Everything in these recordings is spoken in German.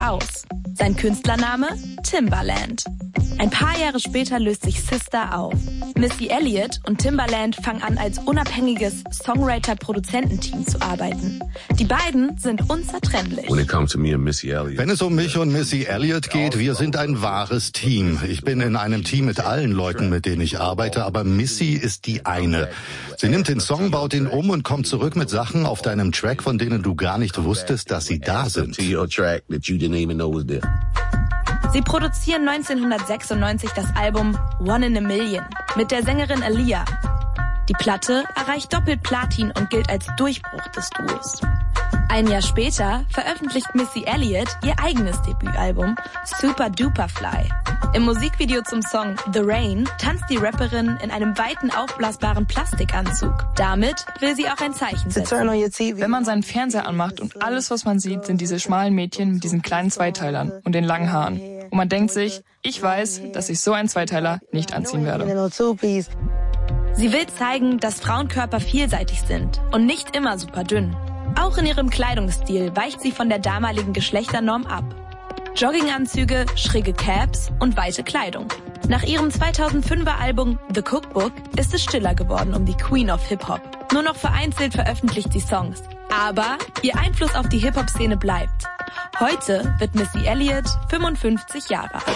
aus. Sein Künstlername? Timbaland. Ein paar Jahre später löst sich Sister auf. Missy Elliott und Timbaland fangen an, als unabhängiges Songwriter-Produzententeam zu arbeiten. Die beiden sind unzertrennlich. Wenn es um mich und Missy Elliott geht, wir sind ein wahres Team. Ich bin in einem Team mit allen Leuten, mit denen ich arbeite, aber Missy ist die eine. Sie nimmt den Song, baut ihn um und kommt zurück mit Sachen auf deinem Track, von denen du gar nicht wusstest, dass sie da sind. Sie produzieren 1996 das Album One in a Million mit der Sängerin Aaliyah. Die Platte erreicht doppelt Platin und gilt als Durchbruch des Duos. Ein Jahr später veröffentlicht Missy Elliott ihr eigenes Debütalbum Super Duper Fly. Im Musikvideo zum Song The Rain tanzt die Rapperin in einem weiten aufblasbaren Plastikanzug. Damit will sie auch ein Zeichen setzen. Wenn man seinen Fernseher anmacht und alles, was man sieht, sind diese schmalen Mädchen mit diesen kleinen Zweiteilern und den langen Haaren. Und man denkt sich, ich weiß, dass ich so einen Zweiteiler nicht anziehen werde. Sie will zeigen, dass Frauenkörper vielseitig sind und nicht immer super dünn. Auch in ihrem Kleidungsstil weicht sie von der damaligen Geschlechternorm ab. Jogginganzüge, schräge Caps und weite Kleidung. Nach ihrem 2005er Album The Cookbook ist es stiller geworden um die Queen of Hip-Hop. Nur noch vereinzelt veröffentlicht sie Songs. Aber ihr Einfluss auf die Hip-Hop-Szene bleibt. Heute wird Missy Elliott 55 Jahre alt.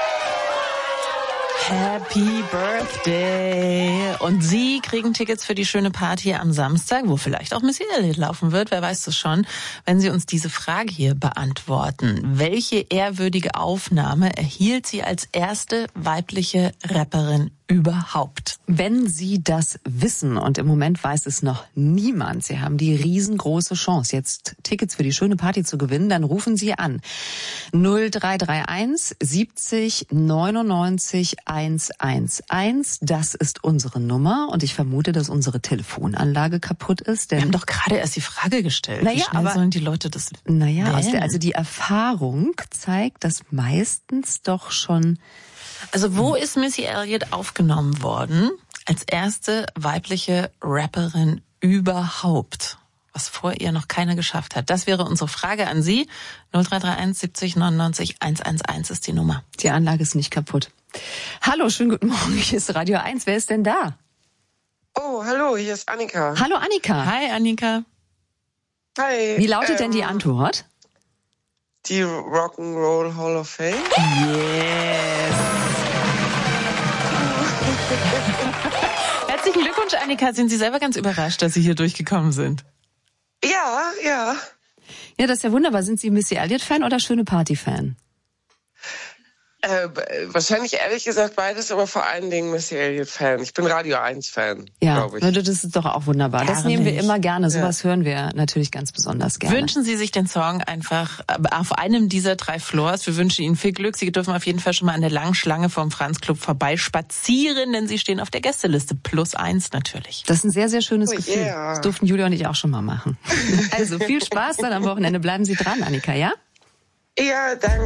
Happy Birthday! Und Sie kriegen Tickets für die schöne Party am Samstag, wo vielleicht auch Missy Elliott laufen wird, wer weiß das schon, wenn Sie uns diese Frage hier beantworten. Welche ehrwürdige Aufnahme erhielt sie als erste weibliche Rapperin überhaupt? Wenn Sie das wissen, und im Moment weiß es noch niemand, Sie haben die riesengroße Chance, jetzt Tickets für die schöne Party zu gewinnen, dann rufen Sie an 0331 70 99 111. Das ist unsere Nummer und ich vermute, dass unsere Telefonanlage kaputt ist. Denn wir haben doch gerade erst die Frage gestellt. Naja, wie schnell aber sollen die Leute das also die Erfahrung zeigt, dass meistens doch schon... Also wo ist Missy Elliott aufgenommen worden als erste weibliche Rapperin überhaupt? Was vor ihr noch keiner geschafft hat. Das wäre unsere Frage an Sie. 0331 70 99 111 ist die Nummer. Die Anlage ist nicht kaputt. Hallo, schönen guten Morgen. Hier ist Radio 1. Wer ist denn da? Oh, hallo, hier ist Annika. Hallo Annika. Hi Annika. Hi. Wie lautet denn die Antwort? Die Rock'n'Roll Hall of Fame. Yes. Herzlichen Glückwunsch, Annika. Sind Sie selber ganz überrascht, dass Sie hier durchgekommen sind? Ja. Ja, das ist ja wunderbar. Sind Sie Missy Elliott-Fan oder schöne Party-Fan? Wahrscheinlich ehrlich gesagt beides, aber vor allen Dingen Missy Elliott-Fan. Ich bin Radio 1-Fan, glaube ich. Ja, das ist doch auch wunderbar. Das nehmen wir immer gerne. Sowas hören wir natürlich ganz besonders gerne. Wünschen Sie sich den Song einfach auf einem dieser 3 Floors. Wir wünschen Ihnen viel Glück. Sie dürfen auf jeden Fall schon mal an der langen Schlange vom Franz Club vorbeispazieren, denn Sie stehen auf der Gästeliste. +1 natürlich. Das ist ein sehr, sehr schönes Gefühl. Yeah. Das durften Julia und ich auch schon mal machen. Also viel Spaß dann am Wochenende. Bleiben Sie dran, Annika, ja? Ja, danke.